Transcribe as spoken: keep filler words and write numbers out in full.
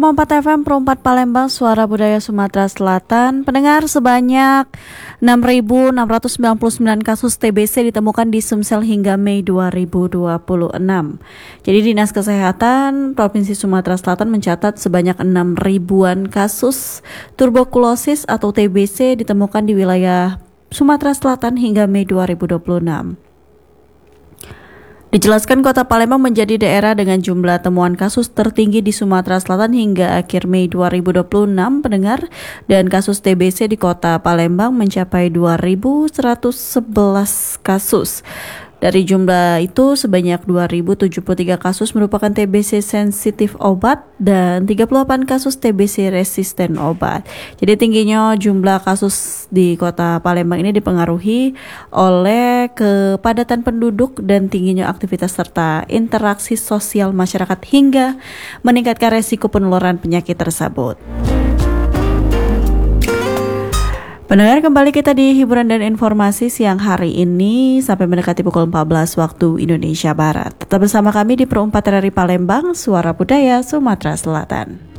empat F M Pro empat Palembang, Suara Budaya Sumatera Selatan. Pendengar, sebanyak enam ribu enam ratus sembilan puluh sembilan kasus T B C ditemukan di Sumsel hingga Mei dua ribu dua puluh enam. Jadi Dinas Kesehatan Provinsi Sumatera Selatan mencatat sebanyak enam ribuan kasus tuberkulosis atau T B C ditemukan di wilayah Sumatera Selatan hingga Mei dua ribu dua puluh enam. Dijelaskan Kota Palembang menjadi daerah dengan jumlah temuan kasus tertinggi di Sumatera Selatan hingga akhir Mei dua ribu dua puluh enam, pendengar, dan kasus T B C di Kota Palembang mencapai dua ribu seratus sebelas kasus. Dari jumlah itu sebanyak dua ribu tujuh puluh tiga kasus merupakan T B C sensitif obat dan tiga puluh delapan kasus T B C resisten obat. Jadi tingginya jumlah kasus di Kota Palembang ini dipengaruhi oleh kepadatan penduduk dan tingginya aktivitas serta interaksi sosial masyarakat hingga meningkatkan resiko penularan penyakit tersebut. Pendengar, kembali kita di hiburan dan informasi siang hari ini sampai mendekati pukul empat belas waktu Indonesia Barat. Tetap bersama kami di Pro empat R R I Palembang, Suara Budaya Sumatera Selatan.